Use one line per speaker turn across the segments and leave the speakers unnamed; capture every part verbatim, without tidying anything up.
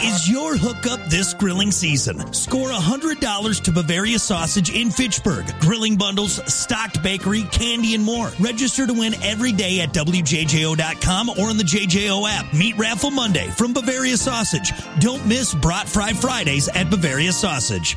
is your hookup this grilling season. Score one hundred dollars to Bavaria Sausage in Fitchburg. Grilling bundles, stocked bakery, candy, and more. Register to win every day at W J J O dot com or on the J J O app. Meet Raffle Monday from Bavaria Sausage. Don't miss Brat Fry Fridays at Bavaria Sausage.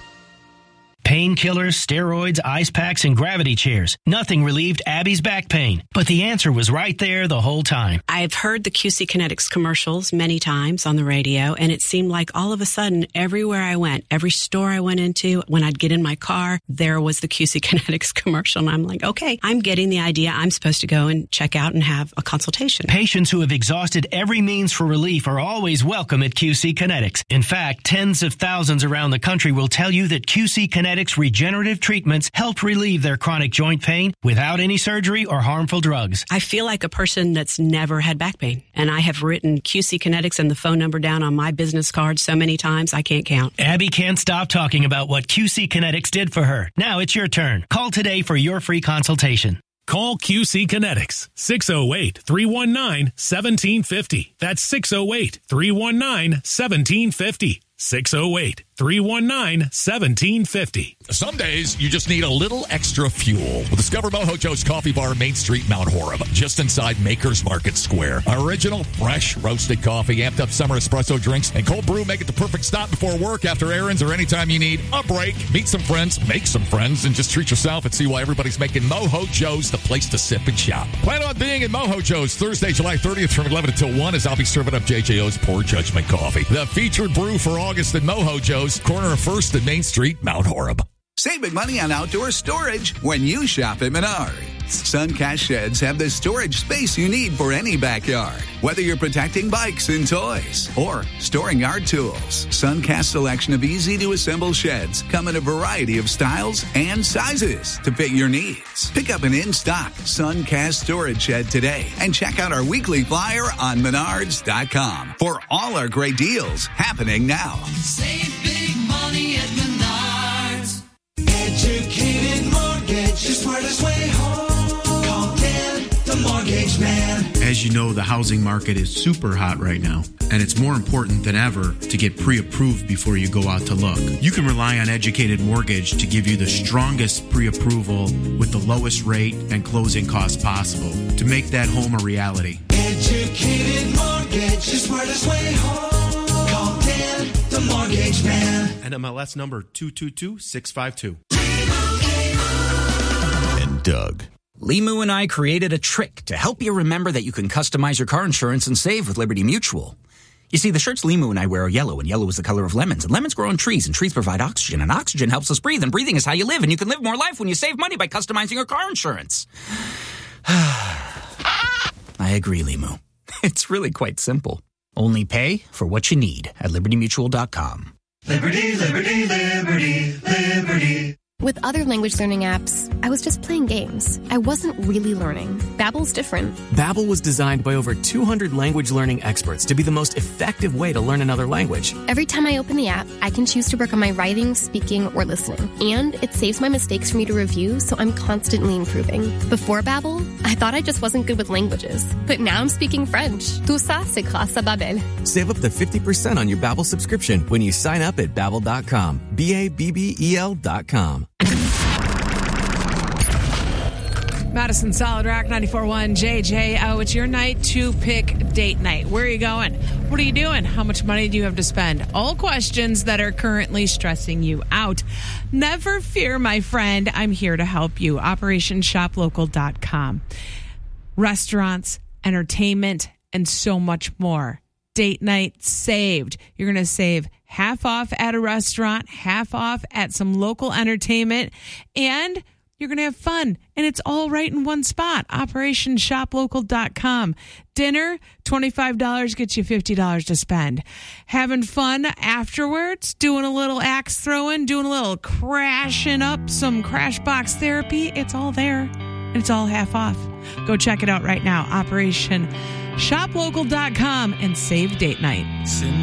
Painkillers, steroids, ice packs, and gravity chairs. Nothing relieved Abby's back pain. But the answer was right there the whole time.
I've heard the Q C Kinetics commercials many times on the radio, and it seemed like all of a sudden, everywhere I went, every store I went into, when I'd get in my car, there was the Q C Kinetics commercial. And I'm like, okay, I'm getting the idea. I'm supposed to go and check out and have a consultation.
Patients who have exhausted every means for relief are always welcome at Q C Kinetics. In fact, tens of thousands around the country will tell you that Q C Kinetics regenerative treatments help relieve their chronic joint pain without any surgery or harmful drugs.
I feel like a person that's never had back pain, and I have written Q C Kinetics and the phone number down on my business card so many times I can't count.
Abby can't stop talking about what Q C Kinetics did for her. Now it's your turn. Call today for your free consultation.
Call Q C Kinetics, six oh eight, three one nine, one seven five oh. That's six oh eight, three one nine, one seven five oh. six oh eight, three one nine, one seven five oh.
Some days, you just need a little extra fuel. Discover Mojo Joe's Coffee Bar, Main Street, Mount Horeb, just inside Makers Market Square. Original, fresh, roasted coffee, amped up summer espresso drinks, and cold brew make it the perfect stop before work, after errands, or anytime you need a break. Meet some friends, make some friends, and just treat yourself and see why everybody's making Mojo Joe's the place to sip and shop. Plan on being in Mojo Joe's Thursday, July thirtieth from eleven until one, as I'll be serving up J J O's Poor Judgment Coffee. The featured brew for August at Mojo Joe's, corner of first and Main Street, Mount Horeb.
Save big money on outdoor storage when you shop at Menards. Suncast Sheds have the storage space you need for any backyard. Whether you're protecting bikes and toys or storing yard tools, Suncast's selection of easy-to-assemble sheds come in a variety of styles and sizes to fit your needs. Pick up an in-stock Suncast storage shed today and check out our weekly flyer on menards dot com for all our great deals happening now.
Save big money at Menards. Educated Mortgage, your smartest way home. Call Dan, the Mortgage Man.
As you know, the housing market is super hot right now, and it's more important than ever to get pre-approved before you go out to look. You can rely on Educated Mortgage to give you the strongest pre-approval with the lowest rate and closing costs possible to make that home a reality.
Educated Mortgage, your smartest way home. Call Dan, the Mortgage Man.
N M L S number two two two six five two.
And Doug.
Limu and I created a trick to help you remember that you can customize your car insurance and save with Liberty Mutual. You see, the shirts Limu and I wear are yellow, and yellow is the color of lemons. And lemons grow on trees, and trees provide oxygen, and oxygen helps us breathe, and breathing is how you live. And you can live more life when you save money by customizing your car insurance. I agree, Limu. It's really quite simple. Only pay for what you need at liberty mutual dot com.
Liberty, liberty, liberty, liberty.
With other language learning apps, I was just playing games. I wasn't really learning. Babbel's different.
Babbel was designed by over two hundred language learning experts to be the most effective way to learn another language.
Every time I open the app, I can choose to work on my writing, speaking, or listening. And it saves my mistakes for me to review, so I'm constantly improving. Before Babbel, I thought I just wasn't good with languages. But now I'm speaking French. Tout ça, c'est grâce à Babbel.
Save up to fifty percent on your Babbel subscription when you sign up at babbel dot com. B A B B E L dot com.
Madison Solid Rock ninety-four point one J J O. It's your night to pick date night. Where are you going? What are you doing? How much money do you have to spend? All questions that are currently stressing you out. Never fear, my friend. I'm here to help you. operation shop local dot com. Restaurants, entertainment, and so much more. Date night saved. You're going to save half off at a restaurant, half off at some local entertainment, and you're going to have fun, and it's all right in one spot. operation shop local dot com. Dinner, twenty-five dollars gets you fifty dollars to spend. Having fun afterwards, doing a little axe throwing, doing a little crashing up, some crash box therapy, it's all there, and it's all half off. Go check it out right now. operation shop local dot com and save date night.